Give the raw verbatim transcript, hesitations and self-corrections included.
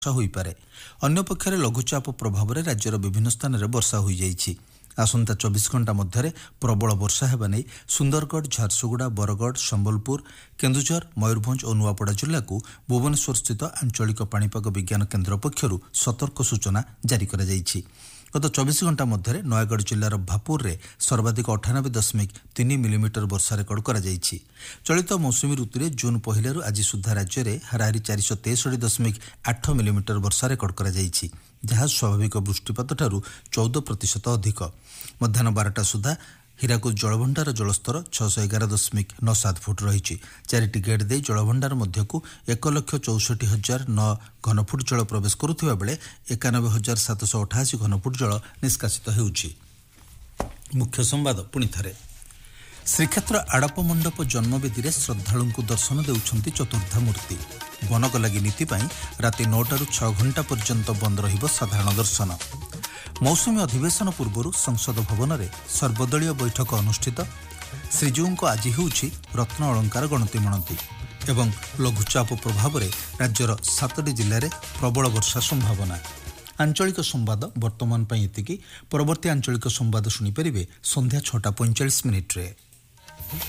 ହୋଇପାରେ। ଅନ୍ୟପକ୍ଷରେ ଲଘୁଚାପ ପ୍ରଭାବରେ ରାଜ୍ୟର ବିଭିନ୍ନ ସ୍ଥାନରେ ବର୍ଷା ହୋଇଯାଇଛି। ଆସନ୍ତା ଚବିଶ ଘଣ୍ଟା ମଧ୍ୟରେ ପ୍ରବଳ ବର୍ଷା ହେବା ନେଇ ସୁନ୍ଦରଗଡ଼, ଝାରସୁଗୁଡ଼ା, ବରଗଡ଼, ସମ୍ବଲପୁର, କେନ୍ଦୁଝର, ମୟୂରଭଞ୍ଜ ଓ ନୂଆପଡ଼ା ଜିଲ୍ଲାକୁ ଭୁବନେଶ୍ୱରସ୍ଥିତ ଆଞ୍ଚଳିକ ପାଣିପାଗ ବିଜ୍ଞାନ କେନ୍ଦ୍ର ପକ୍ଷରୁ ସତର୍କ ସୂଚନା ଜାରି କରାଯାଇଛି। ଗତ ଚବିଶ ଘଣ୍ଟା ମଧ୍ୟରେ ନୟାଗଡ଼ ଜିଲ୍ଲାର ଭାପୁରରେ ସର୍ବାଧିକ ଅଠାନବେ ଦଶମିକ ତିନି ମିଲିମିଟର ବର୍ଷା ରେକର୍ଡ କରାଯାଇଛି। ଚଳିତ ମୌସୁମୀ ଋତୁରେ ଜୁନ୍ ପହିଲାରୁ ଆଜି ସୁଦ୍ଧା ରାଜ୍ୟରେ ହାରାହାରି ଚାରିଶହ ତେଷଠି ଦଶମିକ ଆଠ ମିଲିମିଟର ବର୍ଷା ରେକର୍ଡ କରାଯାଇଛି, ଯାହା ସ୍ୱାଭାବିକ ବୃଷ୍ଟିପାତଠାରୁ ଚଉଦ ପ୍ରତିଶତ ଅଧିକ। ମଧ୍ୟାହ୍ନ ବାରଟା ସୁଦ୍ଧା ହୀରାକୁଦ ଜଳଭଣ୍ଡାର ଜଳସ୍ତର ଛଅଶହ ଏଗାର ଦଶମିକ ନଅ ସାତ ଫୁଟ ରହିଛି। ଚାରିଟି ଗେଟ୍ ଦେଇ ଜଳଭଣ୍ଡାର ମଧ୍ୟକୁ ଏକ ଲକ୍ଷ ଚଉଷଠି ହଜାର ନଅ ଘନଫୁଟ ଜଳ ପ୍ରବେଶ କରୁଥିବା ବେଳେ ଏକାନବେ ହଜାର ସାତଶହ ଅଠାଅଶୀ ଘନଫୁଟ ଜଳ ନିଷ୍କାସିତ ହେଉଛି। ମୁଖ୍ୟ ସମ୍ବାଦ ପୁଣି ଥରେ। ଶ୍ରୀକ୍ଷେତ୍ର ଆଡ଼ପ ମଣ୍ଡପ ଜନ୍ମବେଦୀରେ ଶ୍ରଦ୍ଧାଳୁଙ୍କୁ ଦର୍ଶନ ଦେଉଛନ୍ତି ଚତୁର୍ଦ୍ଧାମୂର୍ତ୍ତି। ବନକଲାଗି ନୀତି ପାଇଁ ରାତି ନଅଟାରୁ ଛଅ ଘଣ୍ଟା ପର୍ଯ୍ୟନ୍ତ ବନ୍ଦ ରହିବ ସାଧାରଣ ଦର୍ଶନ। ମୌସୁମୀ ଅଧିବେଶନ ପୂର୍ବରୁ ସଂସଦ ଭବନରେ ସର୍ବଦଳୀୟ ବୈଠକ ଅନୁଷ୍ଠିତ। ଶ୍ରୀଜୀଉଙ୍କ ଆଜି ହେଉଛି ରତ୍ନ ଅଳଙ୍କାର ଗଣତି ମଣତି ଏବଂ ଲଘୁଚାପ ପ୍ରଭାବରେ ରାଜ୍ୟର ସାତଟି ଜିଲ୍ଲାରେ ପ୍ରବଳ ବର୍ଷା ସମ୍ଭାବନା। ଆଞ୍ଚଳିକ ସମ୍ବାଦ ବର୍ତ୍ତମାନ ପାଇଁ ଏତିକି। ପରବର୍ତ୍ତୀ ଆଞ୍ଚଳିକ ସମ୍ବାଦ ଶୁଣିପାରିବେ ସନ୍ଧ୍ୟା ଛଅଟା ପଇଁଚାଳିଶ ମିନିଟ୍ରେ।